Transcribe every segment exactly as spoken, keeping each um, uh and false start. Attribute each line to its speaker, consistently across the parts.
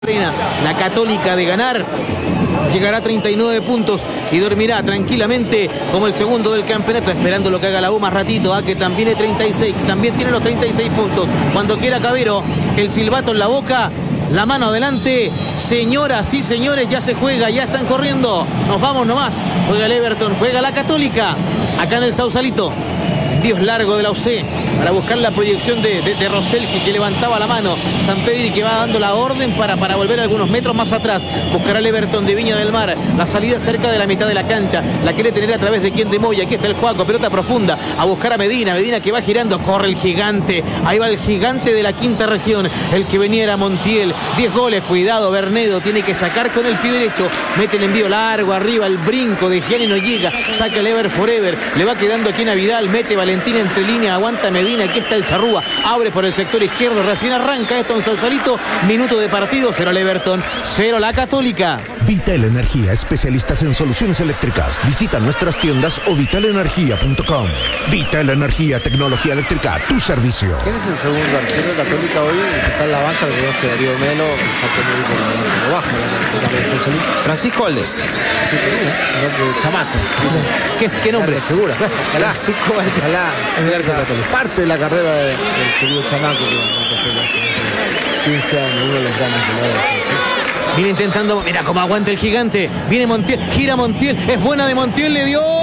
Speaker 1: La Católica de ganar llegará a treinta y nueve puntos y dormirá tranquilamente como el segundo del campeonato, esperando lo que haga la U más ratito, a que también es treinta y seis, también tiene los treinta y seis puntos. Cuando quiera Cabero, el silbato en la boca, la mano adelante. Señoras y señores, ya se juega, ya están corriendo. Nos vamos nomás. Juega el Everton, juega la Católica, acá en el Sausalito. Envíos largo de la U C para buscar la proyección de, de, de Roselki, que levantaba la mano. Sampedri, que va dando la orden para, para volver algunos metros más atrás. Buscará el Everton de Viña del Mar. La salida cerca de la mitad de la cancha. La quiere tener a través de quien de Moya. Aquí está el Juaco, pelota profunda. A buscar a Medina. Medina que va girando. Corre el gigante. Ahí va el gigante de la quinta región. El que venía era Montiel. diez goles. Cuidado, Bernedo. Tiene que sacar con el pie derecho. Mete el envío largo arriba. El brinco de Gianni no llega. Saca el Ever Forever. Le va quedando aquí a Vidal. Mete Valentín entre línea. Aguanta Medina. Aquí está el Charrúa. Abre por el sector izquierdo. Recién arranca esto en Sausalito. Minuto de partido. Cero el Everton. Cero la Católica.
Speaker 2: Vital Energía, especialistas en soluciones eléctricas. Visita nuestras tiendas o vital energía punto com. Vital Energía, tecnología eléctrica, tu servicio.
Speaker 3: ¿Quién es el segundo arquero de Católica hoy? El que está en la banca, el que Darío Melo, por bajo, ¿no?
Speaker 4: Francisco Aldes.
Speaker 3: Sí, el nombre de chamaco.
Speaker 1: ¿Qué, qué nombre?
Speaker 3: De figura.
Speaker 1: Clásico.
Speaker 3: Parte de la carrera del querido chamaco, que hace quince años, uno de los grandes que lo ha.
Speaker 1: Viene intentando, mira cómo aguanta el gigante. Viene Montiel, gira Montiel, es buena de Montiel, le dio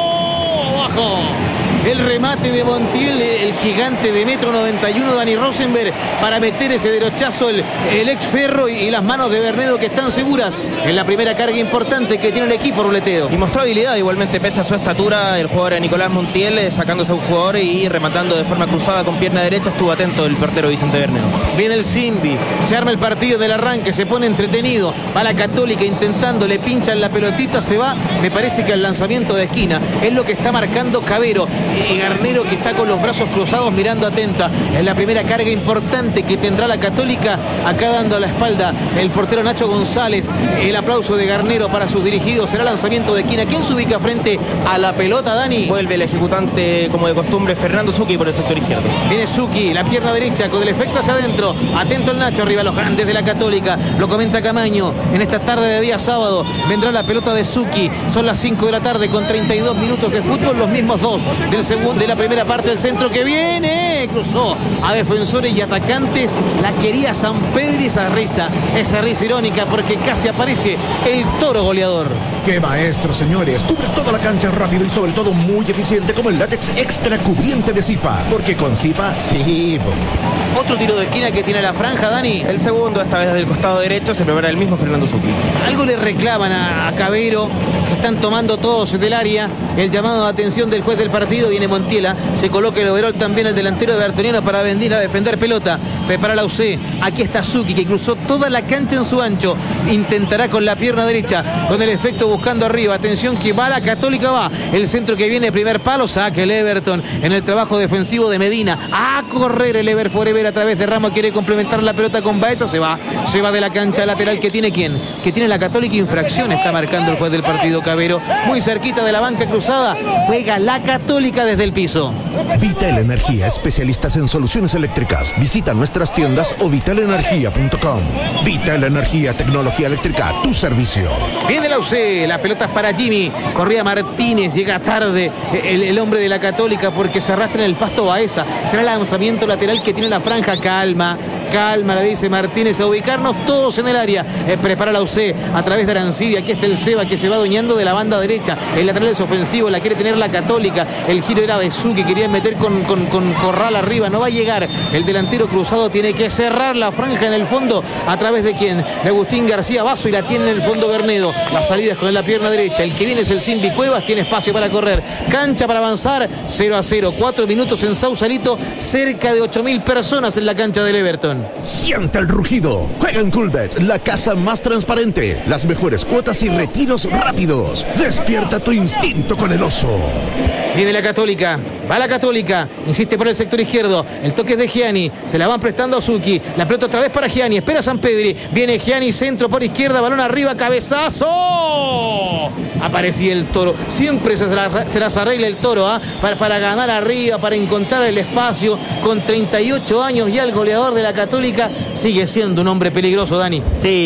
Speaker 1: abajo. El remate de Montiel, el gigante de metro noventa y uno, Dani Rosenberg, para meter ese derechazo, el, el ex Ferro y, y las manos de Bernedo, que están seguras en la primera carga importante que tiene el equipo ruletero.
Speaker 4: Y mostró habilidad, igualmente pese a su estatura, el jugador Nicolás Montiel, eh, sacándose a un jugador y rematando de forma cruzada con pierna derecha. Estuvo atento el portero Vicente Bernedo.
Speaker 1: Viene el Simbi, se arma el partido del arranque, se pone entretenido, va la Católica intentando, le pinchan la pelotita, se va, me parece que al lanzamiento de esquina, es lo que está marcando Cabero. Y Garnero, que está con los brazos cruzados mirando atenta. Es la primera carga importante que tendrá la Católica, acá dando a la espalda el portero Nacho González. El aplauso de Garnero para sus dirigidos. Será lanzamiento de esquina. ¿Quién se ubica frente a la pelota, Dani?
Speaker 4: Vuelve el ejecutante, como de costumbre, Fernando Zucchi por el sector izquierdo.
Speaker 1: Viene Zucchi, la pierna derecha con el efecto hacia adentro. Atento el Nacho, arriba los grandes de la Católica. Lo comenta Camaño. En esta tarde de día sábado vendrá la pelota de Zucchi. Son las cinco de la tarde con treinta y dos minutos de fútbol, los mismos dos del segundo de la primera parte del centro, que viene, cruzó a defensores y atacantes. La quería Sampedri, esa risa, esa risa irónica, porque casi aparece el toro goleador.
Speaker 2: ¡Qué maestro, señores! Cubre toda la cancha rápido y sobre todo muy eficiente, como el látex extra cubriente de Zipa. Porque con Zipa, sí.
Speaker 1: Otro tiro de esquina que tiene la franja, Dani.
Speaker 4: El segundo, esta vez del costado derecho, se prepara el mismo Fernando Zucchi.
Speaker 1: Algo le reclaman a, a Cabero. Se están tomando todos del área. El llamado de atención del juez del partido. Viene Montiela. Se coloca el overol también, el delantero de Bertoniano, para venir a defender pelota. Prepara la U C. Aquí está Zucchi, que cruzó toda la cancha en su ancho. Intentará con la pierna derecha, con el efecto buscando arriba. Atención que va la Católica, va. El centro que viene, primer palo, saque el Everton en el trabajo defensivo de Medina. A correr el Ever Forever a través de Ramos. Quiere complementar la pelota con Baeza. Se va. Se va de la cancha lateral que tiene quién. Que tiene la Católica. Infracción está marcando el juez del partido, Cabero. Muy cerquita de la banca cruzada. Juega la Católica desde el piso.
Speaker 2: Vital Energía, especialistas en soluciones eléctricas. Visita nuestras tiendas o vital energía punto com. Vital Energía, tecnología eléctrica, tu servicio.
Speaker 1: Viene la U C, la pelota es para Jimmy. Corría Martínez, llega tarde el, el hombre de la Católica porque se arrastra en el pasto Baeza. Será el lanzamiento lateral que tiene la franja. Calma, calma, le dice Martínez, a ubicarnos todos en el área. Eh, prepara la U C a través de Arancibia. Aquí está el Seba, que se va adueñando de la banda derecha. El lateral es ofensivo, la quiere tener la Católica. El giro era de Zucchi, quería meter con, con, con Corral arriba. No va a llegar. El delantero cruzado tiene que cerrar la franja en el fondo. ¿A través de quién? De Agustín García Vaso, y la tiene en el fondo Bernedo. Las salidas con la pierna derecha. El que viene es el Simbi Cuevas. Tiene espacio para correr. Cancha para avanzar. cero a cero. Cuatro minutos en Sausalito. Cerca de ocho mil personas en la cancha del Everton.
Speaker 2: Siente el rugido. Juega en Coolbet, la casa más transparente. Las mejores cuotas y retiros rápidos. Despierta tu instinto con el oso.
Speaker 1: Viene la Católica, va la Católica, insiste por el sector izquierdo, el toque es de Gianni, se la van prestando a Suki, la pelota otra vez para Gianni, espera Sampedri, viene Gianni, centro por izquierda, balón arriba, cabezazo, aparecía el Toro, siempre se las, se las arregla el Toro, ¿eh? para, para ganar arriba, para encontrar el espacio, con treinta y ocho años ya el goleador de la Católica sigue siendo un hombre peligroso, Dani.
Speaker 4: Sí.